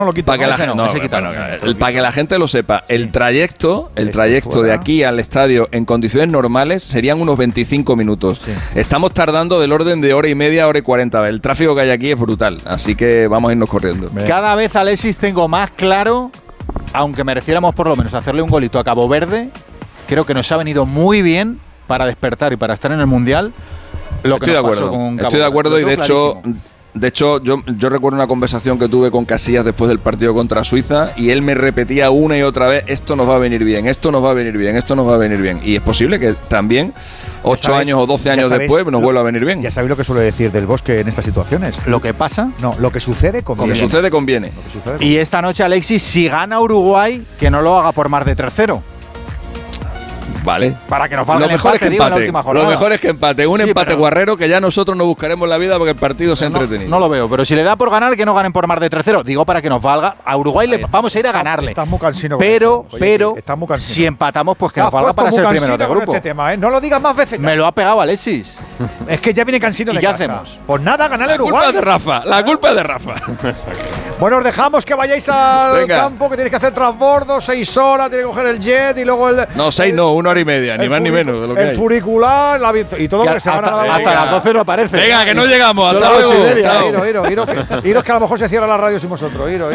Para que la gente lo sepa, el trayecto de aquí al estadio en condiciones normales serían unos 25 minutos. Sí. Estamos tardando del orden de hora y media, hora y 40. El tráfico que hay aquí es brutal, así que vamos a irnos corriendo. Cada vez, Alexis, tengo más claro, aunque mereciéramos por lo menos hacerle un golito a Cabo Verde, creo que nos ha venido muy bien para despertar y para estar en el Mundial. Estoy de acuerdo y de hecho yo recuerdo una conversación que tuve con Casillas después del partido contra Suiza y él me repetía una y otra vez: esto nos va a venir bien, esto nos va a venir bien, esto nos va a venir bien. Y es posible que también 8 años o 12 años después nos vuelva a venir bien. Ya sabéis lo que suele decir Del Bosque en estas situaciones. Lo que pasa, no, lo que sucede conviene. Lo que sucede conviene. Y esta noche, Alexis, si gana Uruguay, que no lo haga por más de 3-0. Vale. Para que nos valga lo mejor es que empate. Lo mejor es que empate. Un empate guarrero que ya nosotros nos buscaremos la vida porque el partido se ha entretenido. No lo veo, pero si le da por ganar, que no ganen por más de 3-0. Digo, para que nos valga. A Uruguay vamos a ir a ganarle. Estás muy cansino. Pero si empatamos, pues que nos valga para ser primero de grupo. Este tema, ¿eh? No lo digas más veces. Me lo ha pegado Alexis. Es que ya viene cansino de casa. ¿Y qué hacemos? Pues nada, ganar a Uruguay. La culpa es de Rafa. Bueno, os dejamos que vayáis al campo, que tenéis que hacer transbordo, 6 horas, tenéis que coger el jet y luego el... No, 6 no, 1 hora y media, ni más ni menos de lo que el furicular, y todo lo que se van a dar. Hasta las 12 no aparece. Venga, que no llegamos, hasta luego. Iros que a lo mejor se cierra la radio sin vosotros. Iros.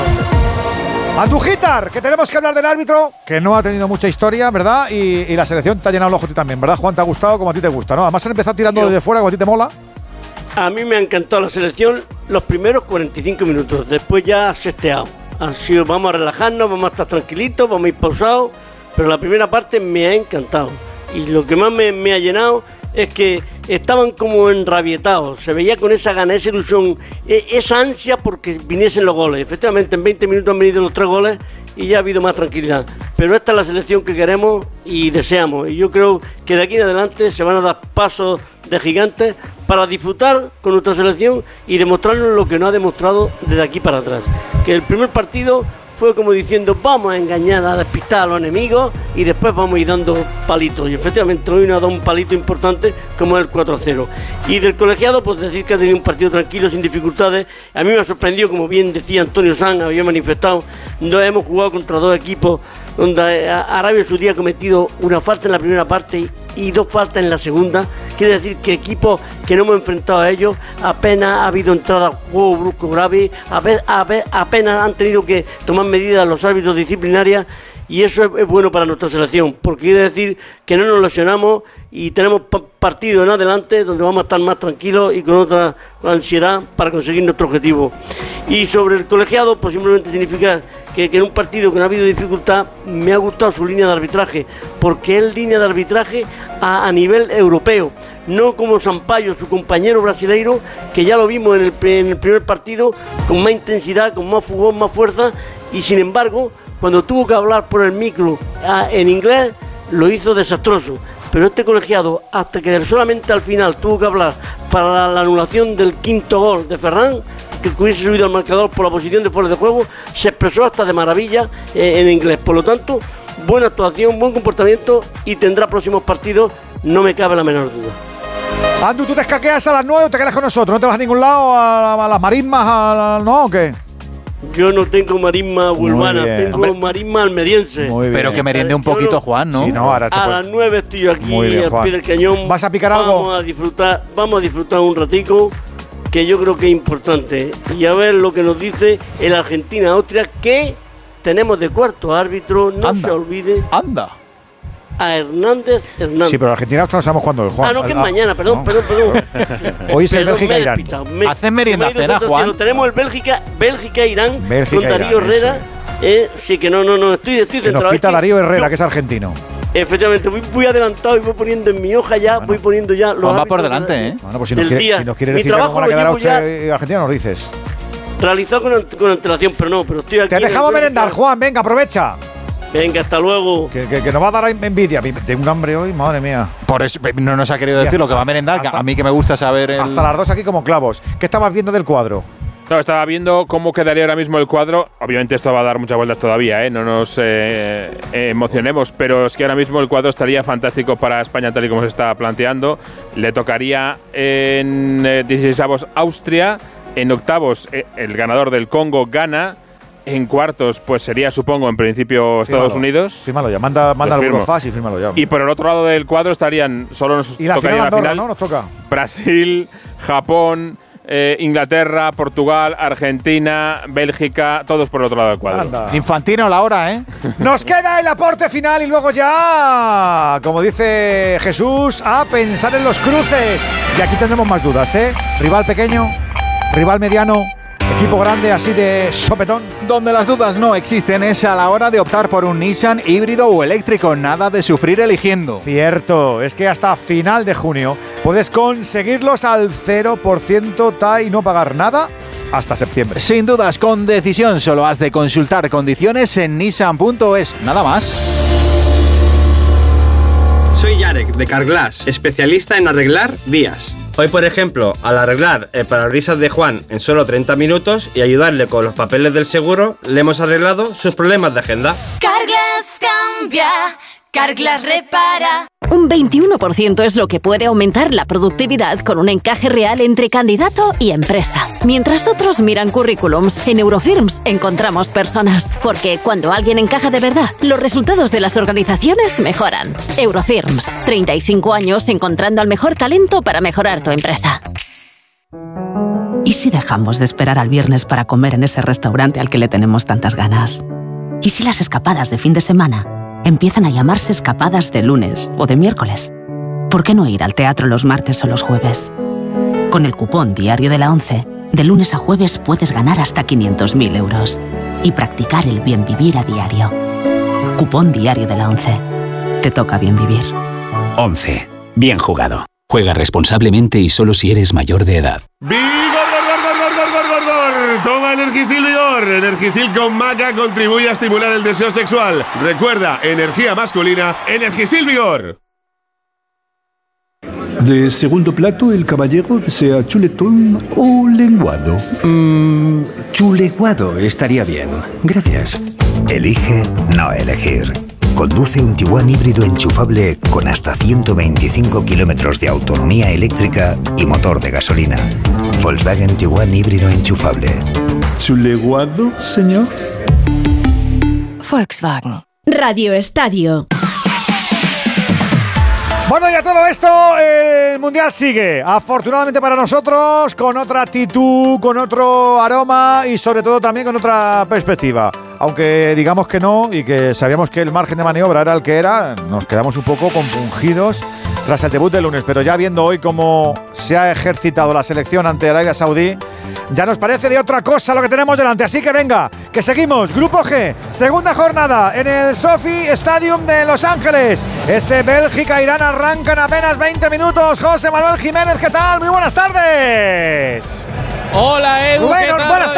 Andújar, que tenemos que hablar del árbitro, que no ha tenido mucha historia, ¿verdad? Y la selección te ha llenado el ojo a ti también, ¿verdad, Juan? Te ha gustado como a ti te gusta, ¿no? Además han empezado tirando desde fuera como a ti te mola. A mí me ha encantado la selección los primeros 45 minutos, después ya ha sesteado. Han sido, vamos a relajarnos, vamos a estar tranquilitos, vamos a ir pausados, pero la primera parte me ha encantado. Y lo que más me ha llenado es que estaban como enrabietados, se veía con esa gana, esa ilusión, esa ansia porque viniesen los goles. Efectivamente, en 20 minutos han venido los 3 goles y ya ha habido más tranquilidad. Pero esta es la selección que queremos y deseamos. Y yo creo que de aquí en adelante se van a dar pasos de gigantes para disfrutar con nuestra selección y demostrarnos lo que no ha demostrado desde aquí para atrás. Que el primer partido fue como diciendo, vamos a engañar, a despistar a los enemigos y después vamos a ir dando palitos. Y efectivamente hoy nos ha dado un palito importante como es el 4-0. Y del colegiado, pues decir que ha tenido un partido tranquilo, sin dificultades. A mí me ha sorprendido, como bien decía Antonio Sanz, había manifestado, no hemos jugado contra 2 equipos donde Arabia Saudí ha cometido una falta en la primera parte y 2 faltas en la segunda. Quiere decir que equipos que no hemos enfrentado a ellos, apenas ha habido entrada a juego brusco grave, apenas han tenido que tomar medidas los árbitros disciplinarias, y eso es bueno para nuestra selección, porque quiere decir que no nos lesionamos y tenemos partido en adelante donde vamos a estar más tranquilos y con otra ansiedad para conseguir nuestro objetivo. Y sobre el colegiado, pues simplemente significa que en un partido que no ha habido dificultad, me ha gustado su línea de arbitraje, porque es línea de arbitraje a nivel europeo, no como Sampaio, su compañero brasileiro, que ya lo vimos en el primer partido, con más intensidad, con más fugón, más fuerza, y sin embargo, cuando tuvo que hablar por el micro en inglés, lo hizo desastroso. Pero este colegiado, hasta que solamente al final tuvo que hablar para la anulación del 5º gol de Ferran, que hubiese subido al marcador por la posición de fuera de juego, se expresó hasta de maravilla en inglés. Por lo tanto, buena actuación, buen comportamiento y tendrá próximos partidos, no me cabe la menor duda. Andu, ¿tú te escaqueas a las 9 o te quedas con nosotros? ¿No te vas a ningún lado? ¿A las marismas? ¿No o qué? Yo no tengo marisma urbana, tengo marisma almeriense. Pero que meriende un poquito, Juan, ¿no? Sí, no, ahora a las 9 estoy yo aquí al pie del cañón. ¿Vas a picar algo? Vamos a disfrutar un ratico, que yo creo que es importante. Y a ver lo que nos dice el Argentina-Austria, que tenemos de cuarto árbitro, no se olvide. ¡Anda! A Hernández. Sí, pero Argentina no sabemos cuándo es, Juan. No, que es mañana, perdón. Hoy es el Bélgica-Irán. ¿Hacen merienda cena, Juan? Tenemos el Bélgica-Irán con Darío Herrera. Sí, que no, estoy centrado. Nos quita Darío Herrera, que es argentino. Efectivamente, voy adelantado y voy poniendo en mi hoja ya, voy poniendo ya los va por delante, ¿eh? Bueno, pues si nos quieres decir cómo van a quedar Argentina, nos dices. Realizado con antelación, pero estoy aquí. Te dejamos merendar, Juan, venga, aprovecha. Venga, hasta luego. Que nos va a dar envidia. Tengo un hambre hoy, madre mía. Por eso no nos ha querido decir lo que va a merendar, a mí que me gusta saber. Hasta las 2 aquí como clavos. ¿Qué estabas viendo del cuadro? No, estaba viendo cómo quedaría ahora mismo el cuadro. Obviamente esto va a dar muchas vueltas todavía, ¿eh? No nos emocionemos, pero es que ahora mismo el cuadro estaría fantástico para España tal y como se está planteando. Le tocaría en 16avos Austria, en octavos el ganador del Congo, Ghana, En cuartos, pues sería, supongo, en principio Estados Unidos. Fírmalo ya, manda el Eurofast y fírmalo ya. Y por el otro lado del cuadro estarían, solo nos tocaría la final, ¿no? Nos toca Brasil, Japón, Inglaterra, Portugal, Argentina, Bélgica, todos por el otro lado del cuadro. Anda. Infantino la hora, ¿eh? Nos queda el aporte final y luego ya, como dice Jesús, a pensar en los cruces. Y aquí tendremos más dudas, ¿eh? Rival pequeño, rival mediano, equipo grande así de sopetón. Donde las dudas no existen es a la hora de optar por un Nissan híbrido o eléctrico, nada de sufrir eligiendo. Cierto, es que hasta final de junio puedes conseguirlos al 0% TAE y no pagar nada hasta septiembre. Sin dudas, con decisión, solo has de consultar condiciones en nissan.es, nada más. Soy Yarek, de Carglass, especialista en arreglar vías. Hoy, por ejemplo, al arreglar el parabrisas de Juan en solo 30 minutos y ayudarle con los papeles del seguro, le hemos arreglado sus problemas de agenda. Carglass cambia, Carglass repara. Un 21% es lo que puede aumentar la productividad con un encaje real entre candidato y empresa. Mientras otros miran currículums, en Eurofirms encontramos personas. Porque cuando alguien encaja de verdad, los resultados de las organizaciones mejoran. Eurofirms, 35 años encontrando al mejor talento para mejorar tu empresa. ¿Y si dejamos de esperar al viernes para comer en ese restaurante al que le tenemos tantas ganas? ¿Y si las escapadas de fin de semana empiezan a llamarse escapadas de lunes o de miércoles? ¿Por qué no ir al teatro los martes o los jueves? Con el cupón Diario de la ONCE, de lunes a jueves puedes ganar hasta 500.000 euros y practicar el bien vivir a diario. Cupón Diario de la ONCE. Te toca bien vivir. ONCE. Bien jugado. Juega responsablemente y solo si eres mayor de edad. ¡Vigor! Toma Energisil Vigor. Energisil con maca contribuye a estimular el deseo sexual. Recuerda, energía masculina, Energisil Vigor. De segundo plato, el caballero desea chuletón o lenguado. Chuleguado estaría bien. Gracias. Elige no elegir. Conduce un Tiguan híbrido enchufable con hasta 125 kilómetros de autonomía eléctrica y motor de gasolina. Volkswagen Tiguan híbrido enchufable. ¿Chuleguado, señor? Volkswagen. Radio Estadio. Bueno, y a todo esto, el Mundial sigue. Afortunadamente para nosotros, con otra actitud, con otro aroma y sobre todo también con otra perspectiva. Aunque digamos que no y que sabíamos que el margen de maniobra era el que era, nos quedamos un poco compungidos tras el debut del lunes. Pero ya viendo hoy cómo se ha ejercitado la selección ante Arabia Saudí, ya nos parece de otra cosa lo que tenemos delante. Así que venga, que seguimos. Grupo G, segunda jornada en el SoFi Stadium de Los Ángeles. Ese Bélgica-Irán arranca en apenas 20 minutos. José Manuel Jiménez, ¿qué tal? Muy buenas tardes. Hola Edu, bueno, ¿qué tal? Buenas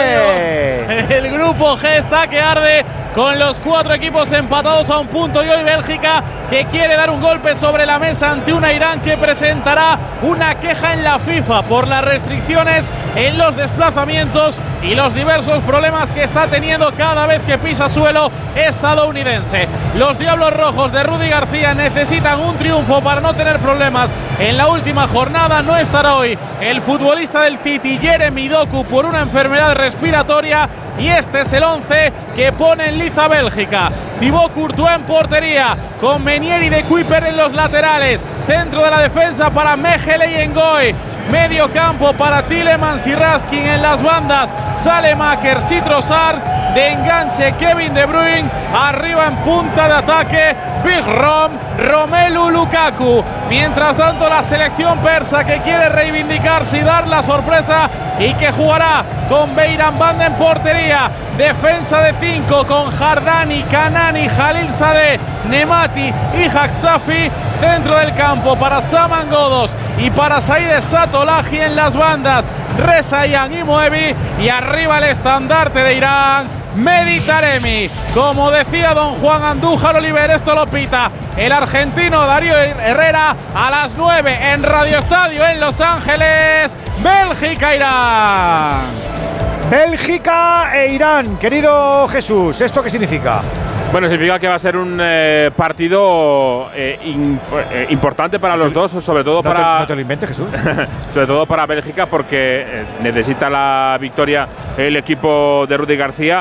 tardes. El grupo G está que arde con los 4 equipos empatados a un punto y hoy Bélgica que quiere dar un golpe sobre la mesa ante una Irán que presentará una queja en la FIFA por las restricciones en los desplazamientos y los diversos problemas que está teniendo cada vez que pisa suelo estadounidense. Los Diablos Rojos de Rudy García necesitan un triunfo para no tener problemas en la última jornada. No estará hoy el futbolista del City, Jeremy Doku, por una enfermedad respiratoria. Y este es el 11 que pone en liza Bélgica. Thibaut Courtois en portería, con Menier y De Kuyper en los laterales. Centro de la defensa para Mechele y Ngoy. Medio campo para Tielemans y Raskin en las bandas. Salemaker, Trossard. De enganche Kevin De Bruyne. Arriba en punta de ataque Big Rom, Romelu Lukaku. Mientras tanto la selección persa que quiere reivindicarse y dar la sorpresa y que jugará con Beiran Banda en portería. Defensa de 5 con Jardani, Kanani, Jalil Sadeh, Nemati y Haksafi. Centro del campo para Saman Ghoddos y para Said Satolahi en las bandas. Rezayan y Moebi. Y arriba el estandarte de Irán, Mehdi Taremi. Como decía don Juan Andújar Oliver, esto lo pita el argentino Darío Herrera a las 9 en Radio Estadio en Los Ángeles. Bélgica-Irán. Bélgica e Irán. Querido Jesús, ¿esto qué significa? Bueno, significa que va a ser un partido importante para los dos, sobre todo para… No te lo inventes, Jesús. Sobre todo para Bélgica, porque necesita la victoria el equipo de Rudy García.